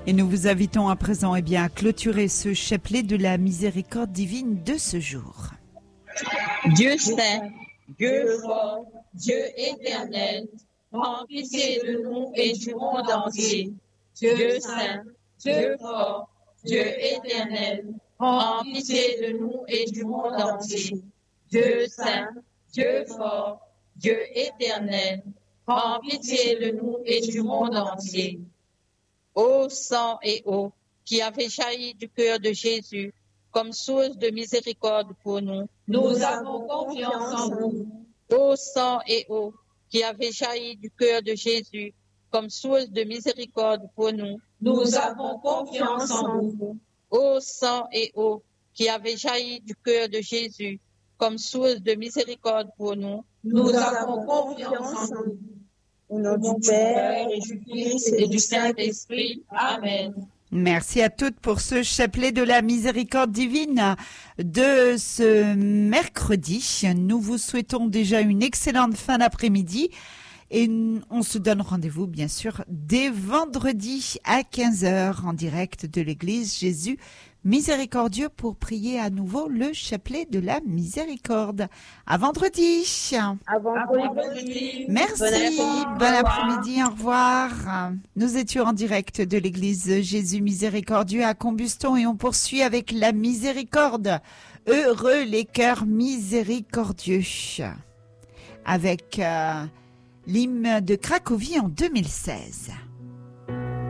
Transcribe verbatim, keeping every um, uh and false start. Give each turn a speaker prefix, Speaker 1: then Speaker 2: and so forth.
Speaker 1: Et nous vous invitons à présent eh bien, à clôturer ce chapelet de la miséricorde divine de ce jour.
Speaker 2: Dieu saint, Dieu fort, Dieu éternel, prends pitié de nous et du monde entier. Dieu saint, Dieu fort, Dieu éternel, prends pitié de nous et du monde entier. Dieu saint, Dieu fort, Dieu éternel, prends pitié de nous et du monde entier. Ô sang et eau qui avait jailli du cœur de Jésus comme source de miséricorde pour nous, nous avons confiance en vous. Ô sang et eau qui avait jailli du cœur de Jésus comme source de miséricorde pour nous, nous avons confiance en vous. Ô sang et eau qui avait jailli du cœur de Jésus comme source de miséricorde pour nous, nous avons confiance en vous. Au nom du Père et du Fils et du Saint-Esprit. Amen.
Speaker 1: Merci à toutes pour ce chapelet de la miséricorde divine de ce mercredi. Nous vous souhaitons déjà une excellente fin d'après-midi et on se donne rendez-vous bien sûr dès vendredi à quinze heures en direct de l'église Jésus Miséricordieux pour prier à nouveau le chapelet de la miséricorde. À vendredi.
Speaker 2: À vendredi.
Speaker 1: Merci. Bon après-midi. Au revoir. Nous étions en direct de l'église Jésus Miséricordieux à Combuston et on poursuit avec la miséricorde. Heureux les cœurs miséricordieux. Avec euh, l'hymne de Cracovie en deux mille seize.